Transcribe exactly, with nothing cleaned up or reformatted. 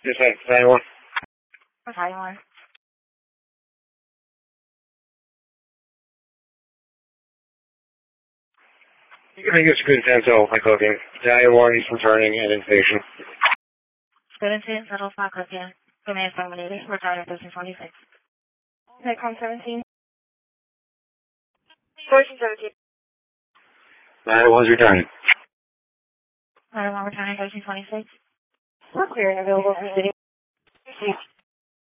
Just like Taiwan. Taiwan. I think it's good intent, so like cooking. Taiwan is returning and invasion. Good intent, settle stock cooking. Command terminated. Returning thirteen twenty-six. Netcom seventeen. fourteen seventeen. Taiwan's returning. Taiwan returning thirteen twenty-six. We're clear and available for city.